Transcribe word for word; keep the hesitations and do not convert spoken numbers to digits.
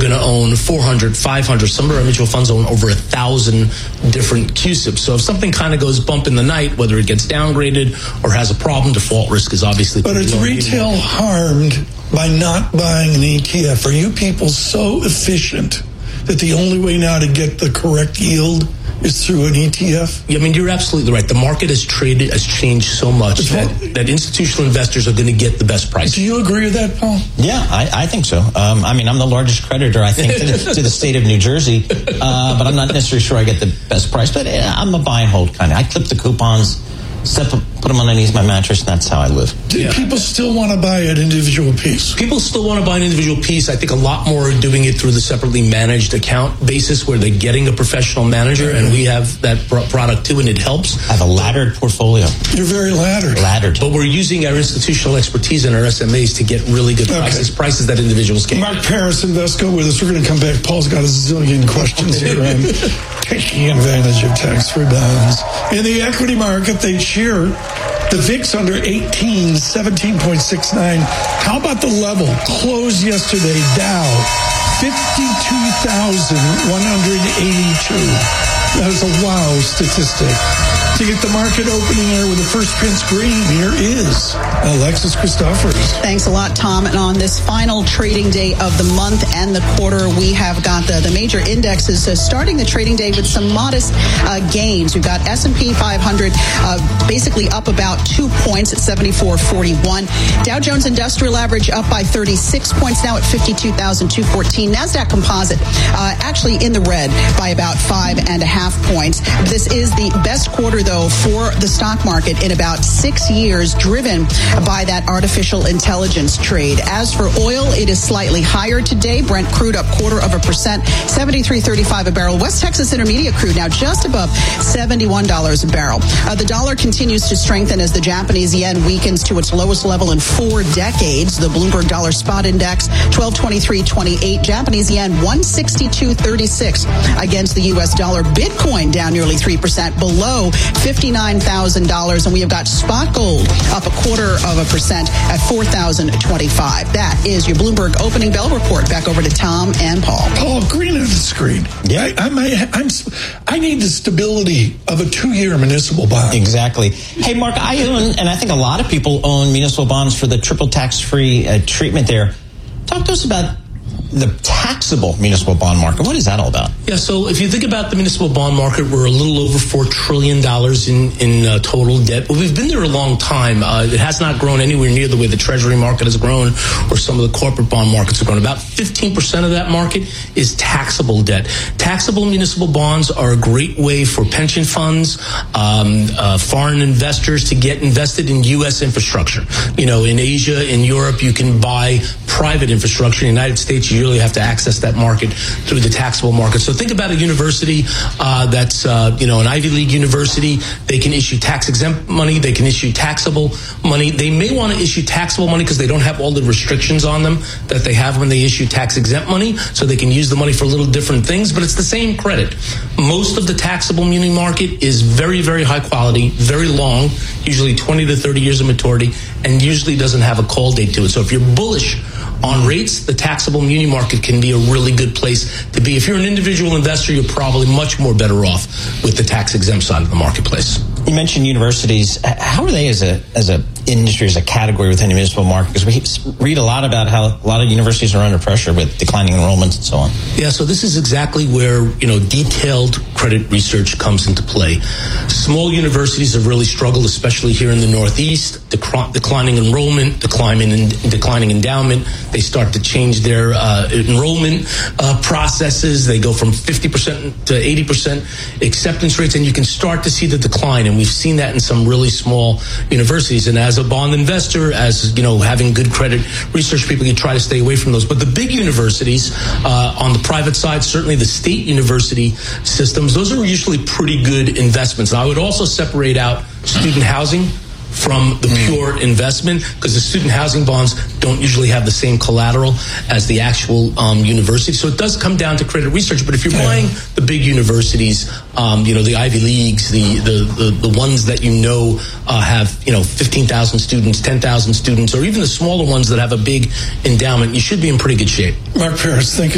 going to own four hundred, five hundred. Some of our mutual funds own over a thousand different Q S I Ps. So if something kind of goes bump in the night, whether it gets downgraded or has a problem, default risk is obviously But it's low. retail harmed by not buying an E T F. Are you people so efficient that the only way now to get the correct yield is through an E T F? I mean, you're absolutely right. The market has traded, has changed so much that, that institutional investors are going to get the best price. Do you agree with that, Paul? Yeah, I, I think so. Um, I mean, I'm the largest creditor, I think, to the, to the state of New Jersey, uh, but I'm not necessarily sure I get the best price. But uh, I'm a buy and hold kind of. I clip the coupons, step, put them underneath my mattress, and that's how I live. Do yeah. people still want to buy an individual piece? People still want to buy an individual piece. I think a lot more are doing it through the separately managed account basis where they're getting a professional manager, and we have that product too, and it helps. I have a laddered portfolio. You're very laddered. Laddered. But we're using our institutional expertise and our S M As to get really good okay. prices, prices that individuals can. Mark Paris, Invesco with us. We're going to come back. Paul's got a zillion questions here on taking advantage of tax-free bonds. In the equity market, they cheer the V I X under eighteen, seventeen point six nine. How about the level? Closed yesterday, Dow, fifty-two thousand one hundred eighty-two. That is a wow statistic. To get the market opening here with the first Prince Green, here is Alexis Christophers. Thanks a lot, Tom. And on this final trading day of the month and the quarter, we have got the, the major indexes uh, starting the trading day with some modest uh, gains. We've got S and P five hundred uh, basically up about two points at seventy-four forty-one. Dow Jones Industrial Average up by thirty-six points, now at fifty-two thousand two hundred fourteen. NASDAQ Composite uh, actually in the red by about five and a half points. This is the best quarter, though, for the stock market in about six years, driven by that artificial intelligence trade. As for oil, it is slightly higher today. Brent crude up quarter of a percent, seventy-three thirty-five a barrel. West Texas Intermediate crude now just above seventy-one dollars a barrel. Uh, the dollar continues to strengthen as the Japanese yen weakens to its lowest level in four decades. The Bloomberg Dollar Spot Index, twelve twenty-three twenty-eight. Japanese yen, one sixty-two thirty-six against the U S dollar. Bitcoin down nearly three percent, below fifty-nine thousand dollars. And we have got spot gold up a quarter of a percent at four thousand twenty-five. That is your Bloomberg Opening Bell Report. Back over to Tom and Paul. Paul, green on the screen. Yeah, I, I'm, I'm, I need the stability of a two-year municipal bond. Exactly. Hey, Mark, I own, and I think a lot of people own municipal bonds for the triple tax-free uh, treatment there. Talk to us about the taxable municipal bond market. What is that all about? Yeah, so if you think about the municipal bond market, we're a little over four trillion dollars in, in uh, total debt. But we've been there a long time. Uh, it has not grown anywhere near the way the Treasury market has grown or some of the corporate bond markets have grown. About fifteen percent of that market is taxable debt. Taxable municipal bonds are a great way for pension funds, um, uh, foreign investors to get invested in U S infrastructure. You know, in Asia, in Europe, you can buy private infrastructure. In the United States, you really have to access that market through the taxable market. So think about a university uh, that's, uh, you know, an Ivy League university. They can issue tax-exempt money. They can issue taxable money. They may want to issue taxable money because they don't have all the restrictions on them that they have when they issue tax-exempt money, so they can use the money for little different things, but it's the same credit. Most of the taxable muni market is very, very high quality, very long, usually twenty to thirty years of maturity, and usually doesn't have a call date to it. So if you're bullish on rates, the taxable muni market can be a really good place to be. If you're an individual investor, you're probably much more better off with the tax-exempt side of the marketplace. You mentioned universities. How are they as a as a industry, as a category within the municipal market? Because we read a lot about how a lot of universities are under pressure with declining enrollments and so on. Yeah, so this is exactly where, you know, detailed credit research comes into play. Small universities have really struggled, especially here in the Northeast. Dec- declining enrollment, declining in, declining endowment. They start to change their uh, enrollment uh, processes. They go from fifty percent to eighty percent acceptance rates, and you can start to see the decline. And we've seen that in some really small universities. And as a bond investor, as you know, having good credit research people, you try to stay away from those. But the big universities uh, on the private side, certainly the state university systems, those are usually pretty good investments. And I would also separate out student housing from the pure investment, because the student housing bonds don't usually have the same collateral as the actual um, university. So it does come down to credit research. But if you're buying the big universities, um, you know, the Ivy Leagues, the the, the, the ones that you know uh, have, you know, fifteen thousand students, ten thousand students, or even the smaller ones that have a big endowment, you should be in pretty good shape. Mark Paris, thank you.